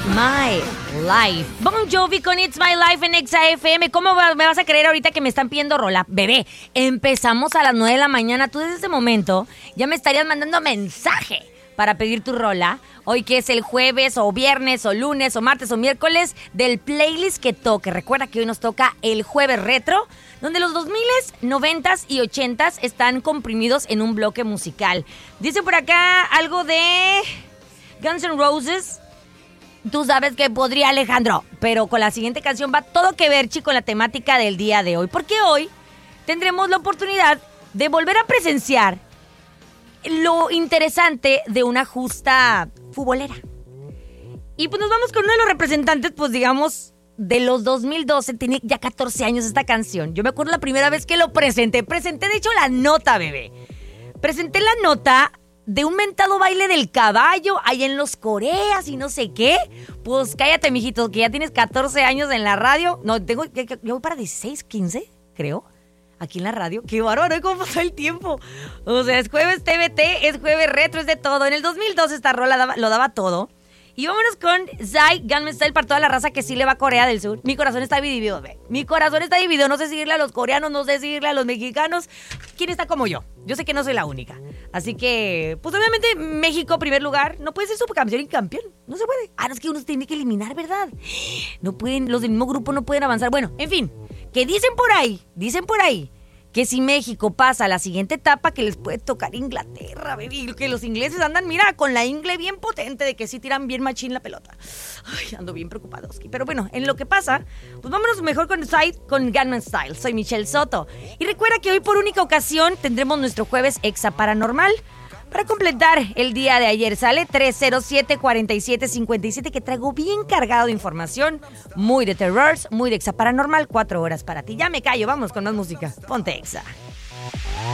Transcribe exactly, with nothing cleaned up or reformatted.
My Life. Bon Jovi con It's My Life en Exa F M. ¿Cómo me vas a creer ahorita que me están pidiendo rola? Bebé, empezamos a las nueve de la mañana. Tú desde ese momento ya me estarías mandando mensaje para pedir tu rola. Hoy que es el jueves o viernes o lunes o martes o miércoles del playlist que toque. Recuerda que hoy nos toca el jueves retro, donde los dos miles, noventas y ochentas están comprimidos en un bloque musical. Dice por acá algo de Guns N' Roses. Tú sabes que podría, Alejandro, pero con la siguiente canción va todo que ver, chico, con la temática del día de hoy. Porque hoy tendremos la oportunidad de volver a presenciar lo interesante de una justa futbolera. Y pues nos vamos con uno de los representantes, pues digamos, de los dos mil doce. Tiene ya catorce años esta canción. Yo me acuerdo la primera vez que lo presenté. Presenté, de hecho, la nota, bebé. Presenté la nota de un mentado baile del caballo allá en los Coreas y no sé qué. Pues cállate, mijito, que ya tienes catorce años en la radio. No, tengo, yo voy para dieciséis, quince, creo. Aquí en la radio. ¡Qué bárbaro! ¿Cómo pasó el tiempo? O sea, es jueves T V T, es jueves retro, es de todo. En el dos mil doce esta rola daba, lo daba todo. Y vámonos con Psy, Gangnam Style, para toda la raza que sí le va a Corea del Sur. Mi corazón está dividido, ve. Mi corazón está dividido. No sé si irle a los coreanos, no sé si irle a los mexicanos. ¿Quién está como yo? Yo sé que no soy la única. Así que, pues obviamente, México, primer lugar. No puede ser subcampeón y campeón. No se puede. Ah, no, es que uno se tiene que eliminar, ¿verdad? No pueden, los del mismo grupo no pueden avanzar. Bueno, en fin, que dicen por ahí, dicen por ahí, que si México pasa a la siguiente etapa, que les puede tocar Inglaterra, baby. Que los ingleses andan, mira, con la ingle bien potente de que sí tiran bien machín la pelota. Ay, ando bien preocupadoski. Pero bueno, en lo que pasa, pues vámonos mejor con Side, con Gangnam Style. Soy Michelle Soto. Y recuerda que hoy por única ocasión tendremos nuestro jueves Exa Paranormal. Para completar el día de ayer, sale tres cero siete, cuatro siete cinco siete, que traigo bien cargado de información, muy de terrors, muy de Exa Paranormal, cuatro horas para ti. Ya me callo, vamos con más música. Ponte Exa.